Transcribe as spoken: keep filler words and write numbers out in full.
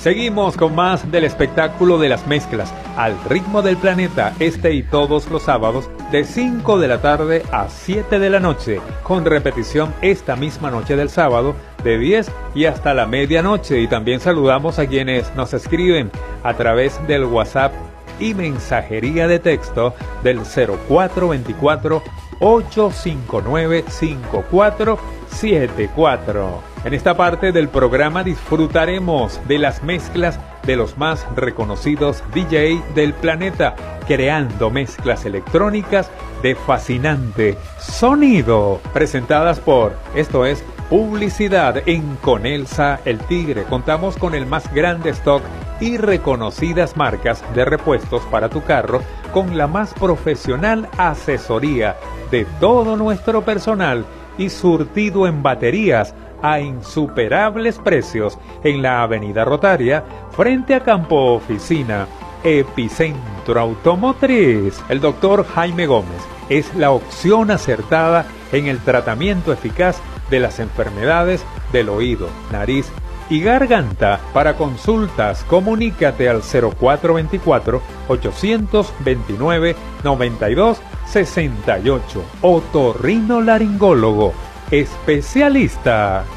Seguimos con más del espectáculo de las mezclas al ritmo del planeta, este y todos los sábados de cinco de la tarde a siete de la noche, con repetición esta misma noche del sábado de diez y hasta la medianoche. Y también saludamos a quienes nos escriben a través del WhatsApp y mensajería de texto del cero cuatro veinticuatro, ocho cinco nueve, cinco cuatro siete cuatro. En esta parte del programa disfrutaremos de las mezclas de los más reconocidos D J del planeta, creando mezclas electrónicas de fascinante sonido, presentadas por, esto es, publicidad en Conelsa El Tigre. Contamos con el más grande stock y reconocidas marcas de repuestos para tu carro, con la más profesional asesoría de todo nuestro personal y surtido en baterías a insuperables precios en la Avenida Rotaria, frente a Campo Oficina, Epicentro Automotriz. El doctor Jaime Gómez es la opción acertada en el tratamiento eficaz de las enfermedades del oído, nariz y garganta. Para consultas, comunícate al cero cuatro veinticuatro, ochocientos veintinueve, noventa y dos sesenta y ocho. Otorrinolaringólogo, especialista.